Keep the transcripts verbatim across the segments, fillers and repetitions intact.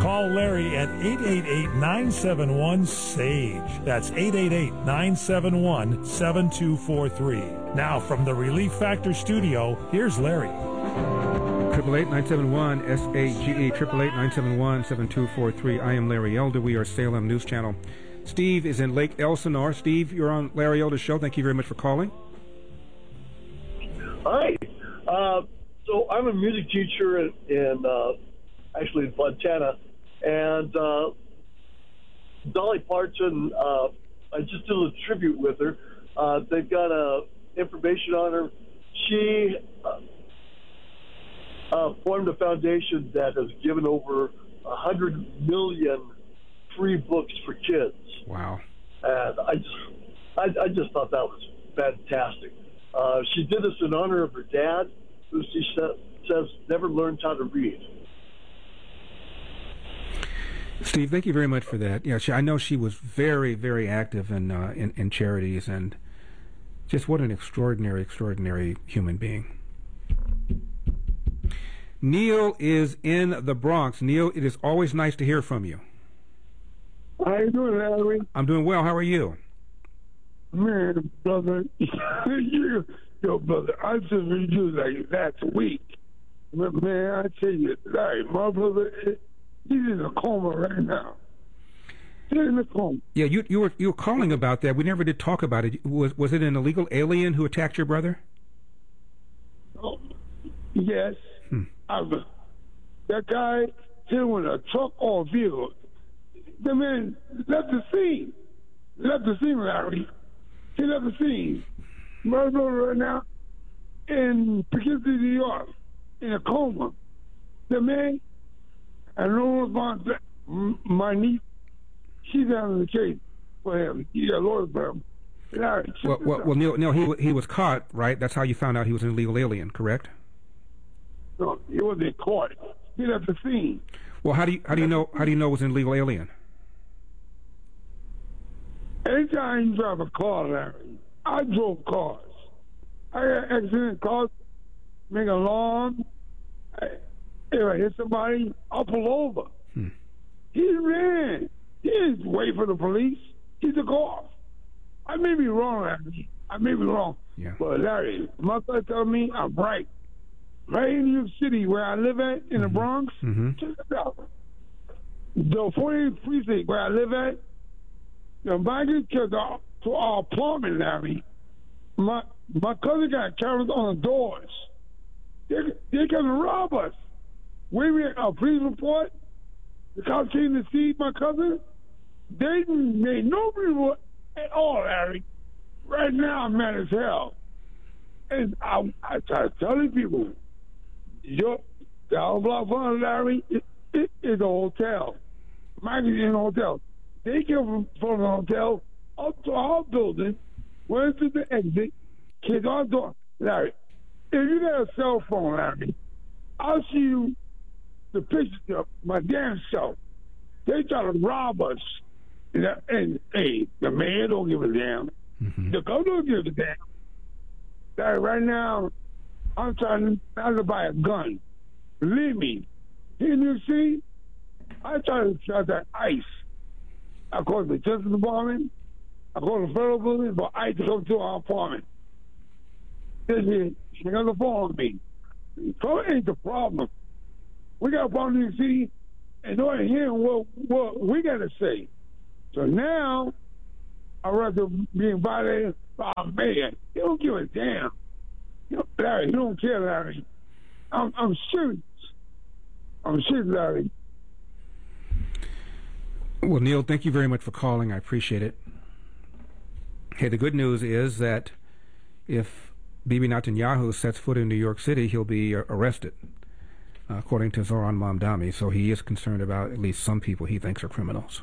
Call Larry at eight eight eight, nine seven one, S A G E. That's eight eight eight, nine seven one, seven two four three. Now, from the Relief Factor studio, here's Larry. Triple eight nine seven one S A G E. Triple eight nine seven one seven two four three. I am Larry Elder. We are Salem News Channel. Steve is in Lake Elsinore. Steve, you're on Larry Elder's show. Thank you very much for calling. Hi. Uh, so I'm a music teacher in, in uh, actually in Fontana, and uh, Dolly Parton. Uh, I just did a tribute with her. Uh, they've got uh, information on her. She uh, uh, formed a foundation that has given over a hundred million free books for kids. Wow! And I just, I, I just thought that was fantastic. Uh, she did this in honor of her dad, who she sa- says never learned how to read. Steve, thank you very much for that. Yeah, she, I know she was very, very active in, uh, in in charities, and just what an extraordinary, extraordinary human being. Neil is in the Bronx. Neil, it is always nice to hear from you. How you doing, Larry? I'm doing well. How are you? Man, brother, you, yo, brother, I just read you like last week. But man, I tell you, Larry, my brother, he's in a coma right now. He's in a coma. Yeah, you you were you were calling about that. We never did talk about it. Was was it an illegal alien who attacked your brother? Oh, yes. Hmm. I was, that guy hit with a truck or vehicle. The man left the scene. Left the scene, Larry. He left the scene. My brother right now in Poughkeepsie, New York, in a coma. The man, I know about my niece. She's down in the case for him. He got a lawyer for him. Larry, well, well, well, Neil, Neil, he he was caught, right? That's how you found out he was an illegal alien, correct? No, he wasn't caught. He left the scene. Well, how do you how do you know how do you know it was an illegal alien? Anytime you drive a car, Larry, I drove cars. I got accident cars, make an alarm. I, if I hit somebody, I'll pull over. Hmm. He ran. He didn't wait for the police. He took off. I may be wrong, Larry. I may be wrong. Yeah. But Larry, my son told me I'm right. Right in New York City, where I live at, in mm-hmm. the Bronx, mm-hmm. check it out. The forty-eighth precinct where I live at, the migrant to the to our apartment, Larry. My my cousin got cameras on the doors. They they gonna rob us. We made a police report. The cops came to see my cousin. They made no report at all, Larry. Right now, I'm mad as hell. And I I try to tell these people, your down block front, Larry, it, it is a hotel. Migrant in a hotel. They came from, from the hotel up to our building, went to the exit, kids on the door. Larry, if you got a cell phone, Larry, I'll see you the pictures of my damn self. They try to rob us. And, and hey, the mayor don't give a damn. Mm-hmm. The governor don't give a damn. Larry, right now, I'm trying not to buy a gun. Believe me, here in New York City, I try to shot that ICE. I called the Justice Department. I called the federal building for ICE to come to our apartment. They said, they got the phone on me. So it ain't the problem. We got a problem in New York City, and nobody hearing what, what we got to say. So now, I'd rather be violated by a mayor. He don't give a damn. You know, Larry, he don't care, Larry. I'm, I'm serious. I'm serious, Larry. Well, Neil, thank you very much for calling. I appreciate it. Hey, the good news is that if Bibi Netanyahu sets foot in New York City, he'll be uh, arrested, uh, according to Zoran Mamdani. So he is concerned about at least some people he thinks are criminals.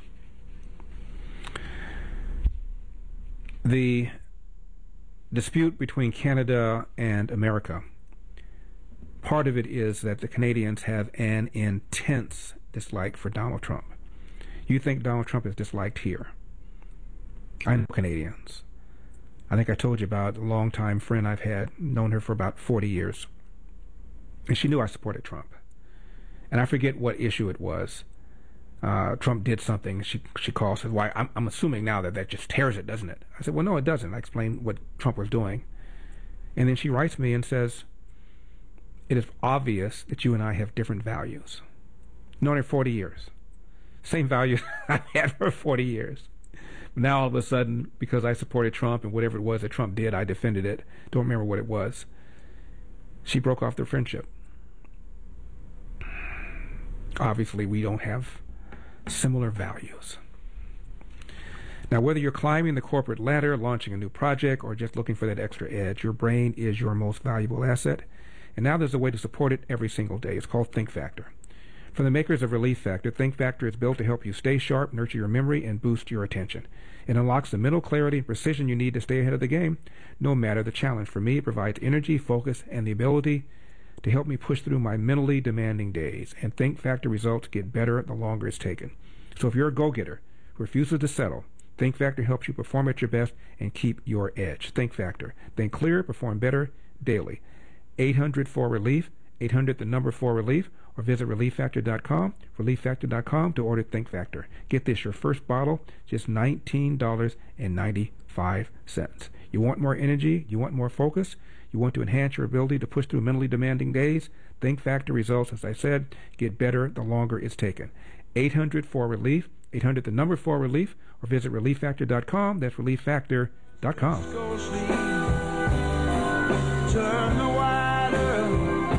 The dispute between Canada and America, part of it is that the Canadians have an intense dislike for Donald Trump. You think Donald Trump is disliked here? I know Canadians. I think I told you about a longtime friend I've had, known her for about forty years. And she knew I supported Trump. And I forget what issue it was, uh, Trump did something. She she calls, says, "Why? I'm, I'm assuming now that that just tears it, doesn't it?" I said, "Well, no, it doesn't." I explained what Trump was doing, and then she writes me and says, "It is obvious that you and I have different values. Known her forty years, same values I've had for forty years. Now all of a sudden, because I supported Trump and whatever it was that Trump did, I defended it. Don't remember what it was. She broke off their friendship. Obviously, we don't have similar values." Now, whether you're climbing the corporate ladder, launching a new project, or just looking for that extra edge, your brain is your most valuable asset. And now there's a way to support it every single day. It's called Think Factor. From the makers of Relief Factor, Think Factor is built to help you stay sharp, nurture your memory, and boost your attention. It unlocks the mental clarity and precision you need to stay ahead of the game, no matter the challenge. For me, it provides energy, focus, and the ability to help me push through my mentally demanding days. And Think Factor results get better the longer it's taken. So if you're a go-getter who refuses to settle, Think Factor helps you perform at your best and keep your edge. Think Factor. Think clearer, perform better daily. eight hundred four relief, eight hundred the number four relief, or visit relief factor dot com, relief factor dot com to order Think Factor. Get this, your first bottle, just nineteen dollars and ninety-five cents. You want more energy? You want more focus? You want to enhance your ability to push through mentally demanding days? Think Factor results, as I said, get better the longer it's taken. eight hundred four relief, eight hundred the number four relief, or visit relief factor dot com. That's relief factor dot com. Turn the water,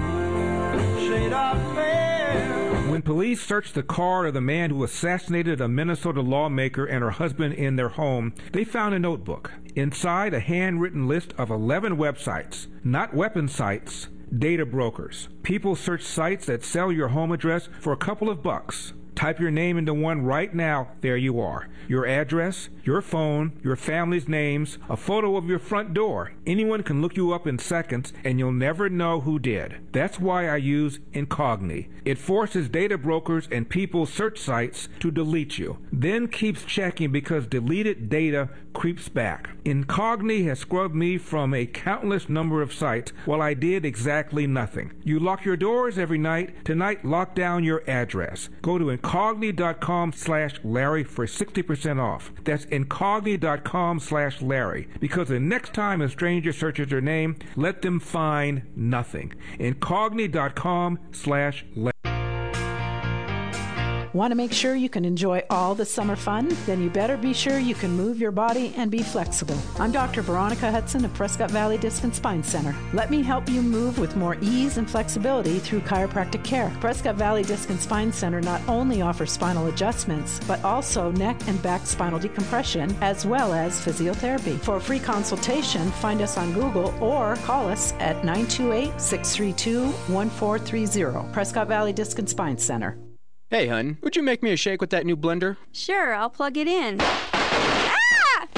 shade of fair. When police searched the car of the man who assassinated a Minnesota lawmaker and her husband in their home, they found a notebook. Inside, a handwritten list of eleven websites, not weapon sites, data brokers. People search sites that sell your home address for a couple of bucks. Type your name into one right now. There you are. Your address, your phone, your family's names, a photo of your front door. Anyone can look you up in seconds, and you'll never know who did. That's why I use Incogni. It forces data brokers and people's search sites to delete you, then keeps checking because deleted data creeps back. Incogni has scrubbed me from a countless number of sites while I did exactly nothing. You lock your doors every night. Tonight, lock down your address. Go to Incogni dot com slash Larry for sixty percent off. That's Incogni dot com slash Larry. Because the next time a stranger searches your name, let them find nothing. Incogni dot com slash Larry. Want to make sure you can enjoy all the summer fun? Then you better be sure you can move your body and be flexible. I'm Doctor Veronica Hudson of Prescott Valley Disc and Spine Center. Let me help you move with more ease and flexibility through chiropractic care. Prescott Valley Disc and Spine Center not only offers spinal adjustments, but also neck and back spinal decompression, as well as physiotherapy. For a free consultation, find us on Google or call us at nine two eight, six three two, one four three zero. Prescott Valley Disc and Spine Center. Hey, hun, would you make me a shake with that new blender? Sure, I'll plug it in. Ah!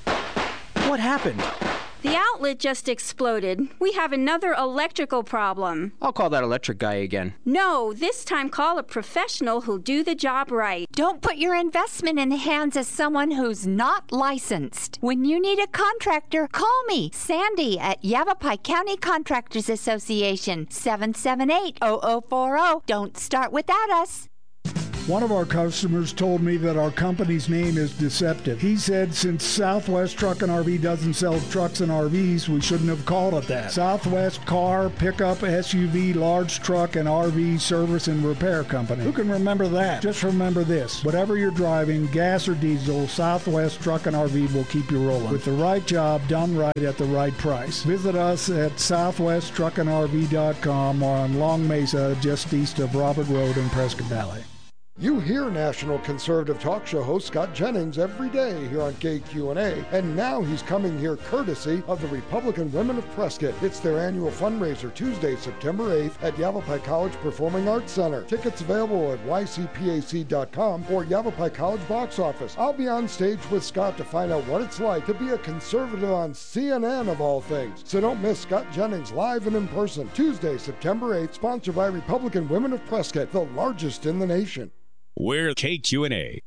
What happened? The outlet just exploded. We have another electrical problem. I'll call that electric guy again. No, this time call a professional who'll do the job right. Don't put your investment in the hands of someone who's not licensed. When you need a contractor, call me, Sandy, at Yavapai County Contractors Association, seven seven eight, zero zero four zero. Don't start without us. One of our customers told me that our company's name is deceptive. He said since Southwest Truck and R V doesn't sell trucks and R Vs, we shouldn't have called it that. Southwest Car, Pickup, S U V, Large Truck, and R V Service and Repair Company. Who can remember that? Just remember this. Whatever you're driving, gas or diesel, Southwest Truck and R V will keep you rolling. With the right job done right at the right price. Visit us at southwest truck and R V dot com or on Long Mesa, just east of Robert Road in Prescott Valley. You hear National Conservative Talk Show host Scott Jennings every day here on K Q N A, and now he's coming here courtesy of the Republican Women of Prescott. It's their annual fundraiser Tuesday, September eighth at Yavapai College Performing Arts Center. Tickets available at y c p a c dot com or Yavapai College box office. I'll be on stage with Scott to find out what it's like to be a conservative on C N N of all things. So don't miss Scott Jennings live and in person Tuesday, September eighth, sponsored by Republican Women of Prescott, the largest in the nation. We're K Q N A.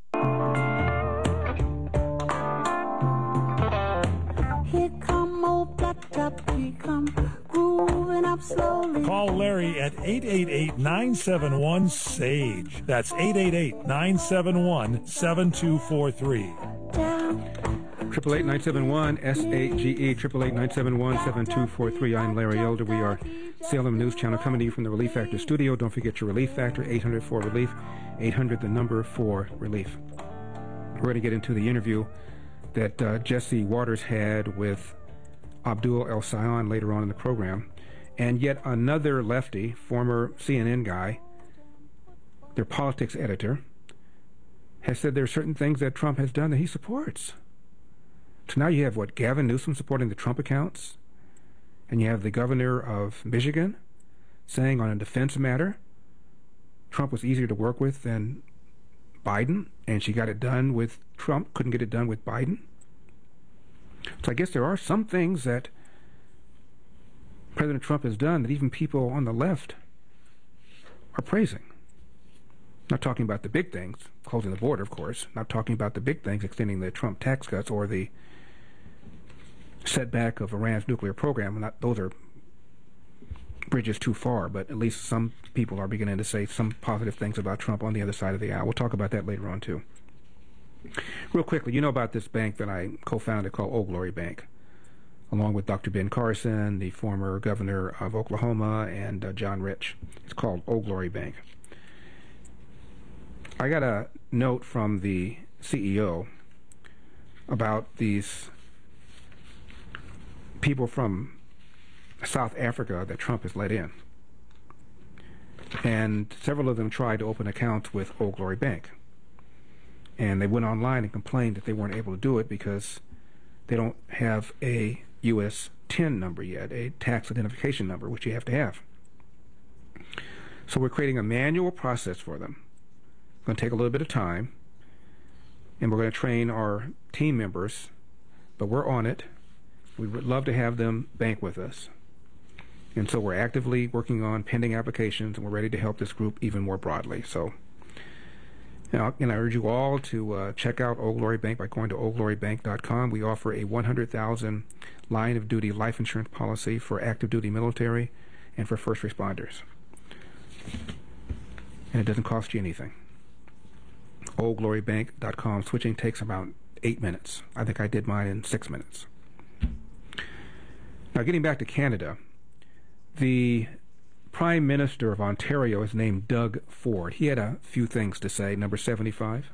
Here come old Black Top, he come grooving up Call Larry at eight eight eight, nine seven one, SAGE. That's eight eight eight, nine seven one, seven two four three. Triple eight nine seven one S A G E. Triple eight nine seven one seven two four three. I'm Larry Elder. We are Salem News Channel coming to you from the Relief Factor studio. Don't forget your Relief Factor, eight hundred four relief, eight hundred the number for relief. We're going to get into the interview that uh, Jesse Waters had with Abdul El Sayed later on in the program, and yet another lefty, former C N N guy, their politics editor, has said there are certain things that Trump has done that he supports. So now you have, what, Gavin Newsom supporting the Trump accounts, and you have the governor of Michigan saying on a defense matter Trump was easier to work with than Biden, and she got it done with Trump, couldn't get it done with Biden. So I guess there are some things that President Trump has done that even people on the left are praising. Not talking about the big things, closing the border, of course. Not talking about the big things, extending the Trump tax cuts or the setback of Iran's nuclear program. Not, those are bridges too far, but at least some people are beginning to say some positive things about Trump on the other side of the aisle. We'll talk about that later on, too. Real quickly, you know about this bank that I co-founded called Old Glory Bank, along with Doctor Ben Carson, the former governor of Oklahoma, and uh, John Rich. It's called Old Glory Bank. I got a note from the C E O about these people from South Africa that Trump has let in. And several of them tried to open accounts with Old Glory Bank. And they went online and complained that they weren't able to do it because they don't have a U S T I N number yet, a tax identification number, which you have to have. So we're creating a manual process for them. It's going to take a little bit of time, and we're going to train our team members, but we're on it. We would love to have them bank with us. And so we're actively working on pending applications, and we're ready to help this group even more broadly. So, now, and I urge you all to uh, check out Old Glory Bank by going to old glory bank dot com. We offer a one hundred thousand dollars line of duty life insurance policy for active duty military and for first responders. And it doesn't cost you anything. old glory bank dot com. Switching takes about eight minutes. I think I did mine in six minutes. Now, getting back to Canada, the Prime Minister of Ontario is named Doug Ford. He had a few things to say. Number seventy-five.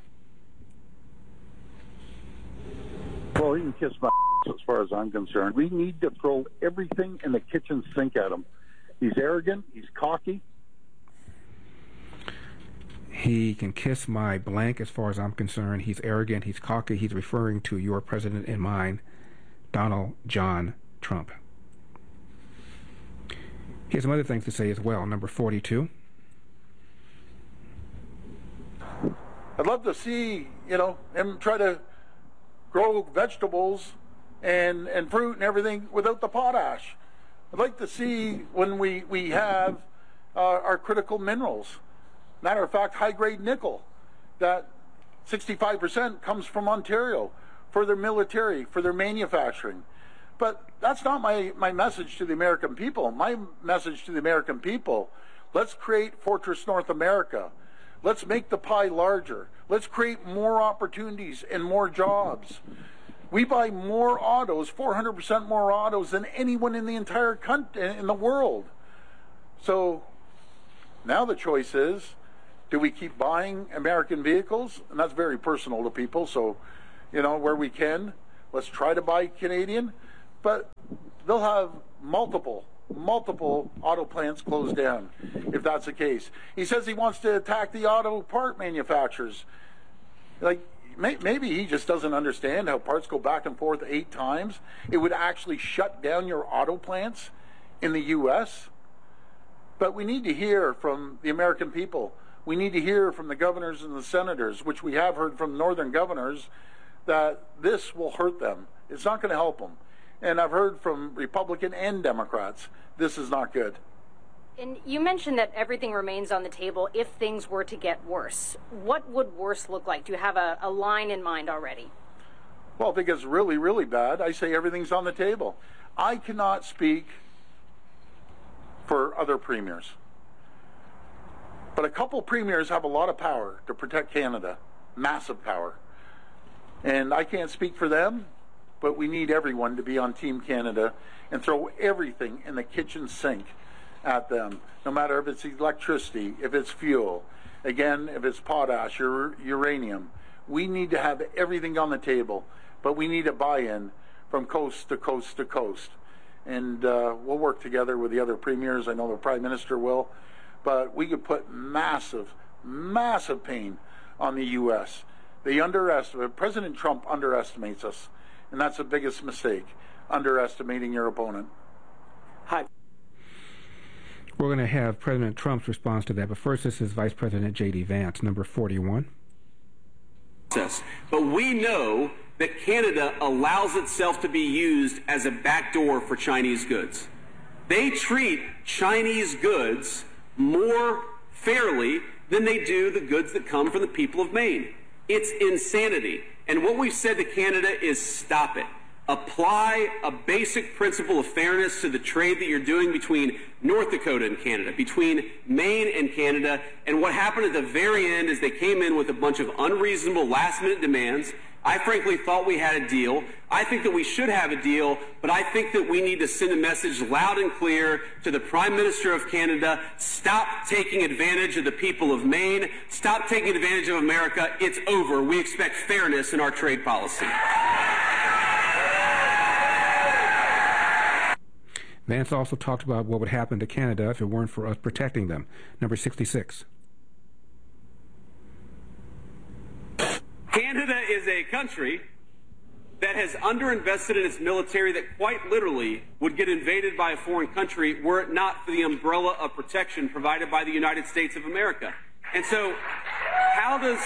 Well, he can kiss my ass as far as I'm concerned. We need to throw everything in the kitchen sink at him. He's arrogant. He's cocky. He can kiss my blank as far as I'm concerned. He's arrogant. He's cocky. He's referring to your president and mine, Donald John Trump. He has some other things to say as well. Number forty-two. I'd love to see, you know, him try to grow vegetables and, and fruit and everything without the potash. I'd like to see when we, we have uh, our critical minerals. Matter of fact, high-grade nickel, that sixty-five percent comes from Ontario for their military, for their manufacturing. But that's not my, my message to the American people. My message to the American people, let's create Fortress North America. Let's make the pie larger. Let's create more opportunities and more jobs. We buy more autos, four hundred percent more autos than anyone in the entire country, in the world. So now the choice is, do we keep buying American vehicles? And that's very personal to people. So, you know, where we can, let's try to buy Canadian. But they'll have multiple, multiple auto plants closed down if that's the case. He says he wants to attack the auto part manufacturers. Like, may, maybe he just doesn't understand how parts go back and forth eight times. It would actually shut down your auto plants in the U S But we need to hear from the American people. We need to hear from the governors and the senators, which we have heard from northern governors, that this will hurt them. It's not going to help them. And I've heard from Republican and Democrats, this is not good. And you mentioned that everything remains on the table if things were to get worse. What would worse look like? Do you have a, a line in mind already? Well, if it gets really, really bad, I say everything's on the table. I cannot speak for other premiers. But a couple premiers have a lot of power to protect Canada, massive power. And I can't speak for them, but we need everyone to be on Team Canada and throw everything in the kitchen sink at them, no matter if it's electricity, if it's fuel, again, if it's potash or uranium. We need to have everything on the table, but we need a buy-in from coast to coast to coast. And uh, we'll work together with the other premiers. I know the Prime Minister will. But we could put massive, massive pain on the U S. They underestimate, President Trump underestimates us, and that's the biggest mistake, underestimating your opponent. Hi. We're going to have President Trump's response to that, but first this is Vice President J D Vance, number forty-one. But we know that Canada allows itself to be used as a backdoor for Chinese goods. They treat Chinese goods more fairly than they do the goods that come from the people of Maine. It's insanity. And what we've said to Canada is stop it. Apply a basic principle of fairness to the trade that you're doing between North Dakota and Canada, between Maine and Canada. And what happened at the very end is they came in with a bunch of unreasonable last-minute demands. I frankly thought we had a deal. I think that we should have a deal, but I think that we need to send a message loud and clear to the Prime Minister of Canada. Stop taking advantage of the people of Maine. Stop taking advantage of America. It's over. We expect fairness in our trade policy. Vance also talked about what would happen to Canada if it weren't for us protecting them. Number sixty-six. Canada is a country that has underinvested in its military that quite literally would get invaded by a foreign country were it not for the umbrella of protection provided by the United States of America. And so how does,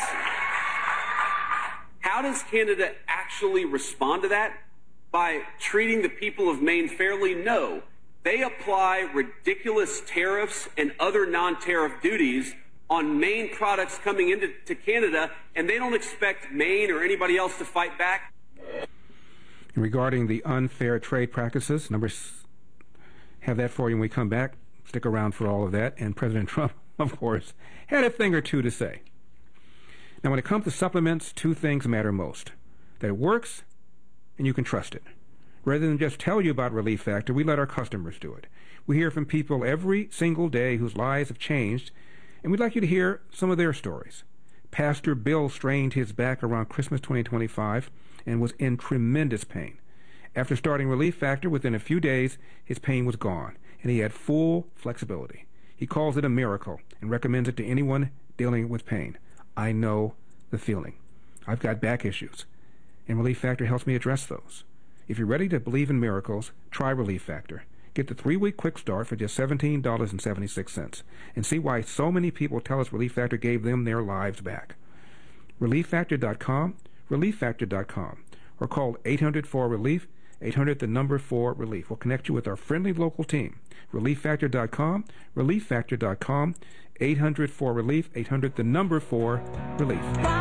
how does Canada actually respond to that? By treating the people of Maine fairly? No. They apply ridiculous tariffs and other non-tariff duties on Maine products coming into to Canada, and they don't expect Maine or anybody else to fight back. Regarding the unfair trade practices, numbers have that for you when we come back. Stick around for all of that. And President Trump, of course, had a thing or two to say. Now, when it comes to supplements, two things matter most: that it works and you can trust it. Rather than just tell you about Relief Factor, we let our customers do it. We hear from people every single day whose lives have changed, and we'd like you to hear some of their stories. Pastor Bill strained his back around Christmas twenty twenty-five and was in tremendous pain. After starting Relief Factor, within a few days, his pain was gone, and he had full flexibility. He calls it a miracle and recommends it to anyone dealing with pain. I know the feeling. I've got back issues, and Relief Factor helps me address those. If you're ready to believe in miracles, try Relief Factor. Get the three-week quick start for just seventeen dollars and seventy-six cents and see why so many people tell us Relief Factor gave them their lives back. relief factor dot com, relief factor dot com, or call eight hundred four relief, eight hundred the number four relief. We'll connect you with our friendly local team. relief factor dot com, relief factor dot com, eight hundred four relief, eight hundred the number four relief.